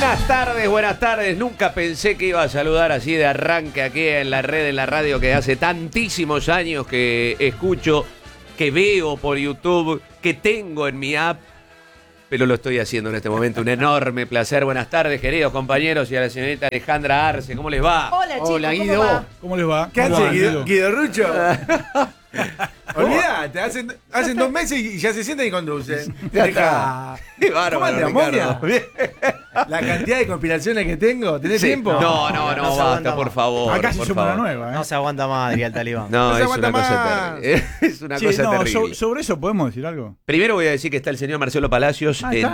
Buenas tardes. Nunca pensé que iba a saludar así de arranque aquí en la red, en la radio, que hace tantísimos años que escucho, que veo por YouTube, que tengo en mi app, pero lo estoy haciendo en este momento. Un enorme placer. Buenas tardes, queridos compañeros, y a la señorita Alejandra Arce. ¿Cómo les va? Hola, chicos. Hola, Guido. ¿Cómo va? ¿Cómo les va? ¿Qué hace, Guido Rucho? Olvídate, hacen 2 meses y ya se sientan y conducen. Ya está. Qué bárbaro, ¿Cómo andas, Ricardo. momia? La cantidad de conspiraciones que tengo, ¿tenés Sí. tiempo? No, no se basta, aguanta por más. favor. Acá sí por somos una favor. nueva, ¿eh? No se aguanta más, diría el talibán. No, No se es aguanta una cosa más. terrible. Es una Che, cosa no, terrible. sobre eso podemos decir algo. Primero voy a decir que está el señor Marcelo Palacios Ah, ¿está?